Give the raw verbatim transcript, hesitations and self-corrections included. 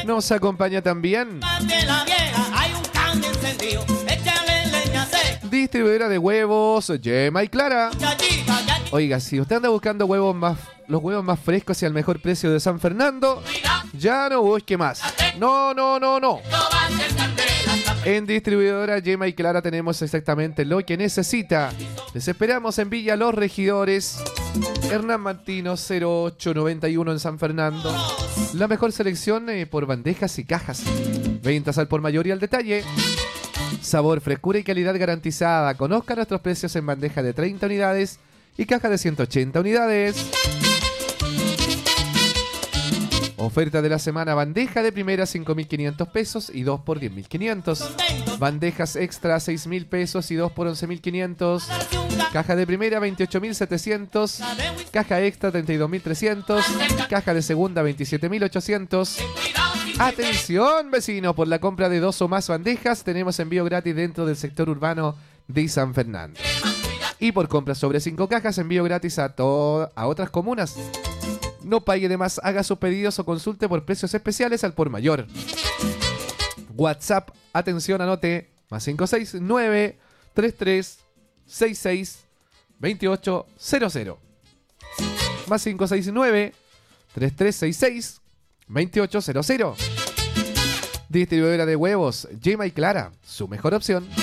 Nos acompaña también distribuidora de huevos Yema y Clara. Oiga, si usted anda buscando huevos más, los huevos más frescos y al mejor precio de San Fernando, ya no busque más. No, no, no, no. En distribuidora Yema y Clara tenemos exactamente lo que necesita. Les esperamos en Villa Los Regidores, Hernán Martino cero ocho noventa y uno en San Fernando. La mejor selección eh, por bandejas y cajas. Ventas al por mayor y al detalle. Sabor, frescura y calidad garantizada. Conozca nuestros precios en bandeja de treinta unidades y caja de ciento ochenta unidades. Oferta de la semana: bandeja de primera cinco mil quinientos pesos y dos por diez mil quinientos. Bandejas extra seis mil pesos y dos por once mil quinientos. Caja de primera veintiocho mil setecientos. Caja extra treinta y dos mil trescientos. Caja de segunda veintisiete mil ochocientos. Atención, vecino, por la compra de dos o más bandejas tenemos envío gratis dentro del sector urbano de San Fernando. Y por compras sobre cinco cajas, envío gratis a, to- a otras comunas. No pague de más, haga sus pedidos o consulte por precios especiales al por mayor. WhatsApp, atención, anote, más cinco seis nueve tres tres seis seis dos ocho cero cero. Más cinco seis nueve tres tres seis seis dos ocho cero cero. Distribuidora de huevos Yema y Clara, su mejor opción.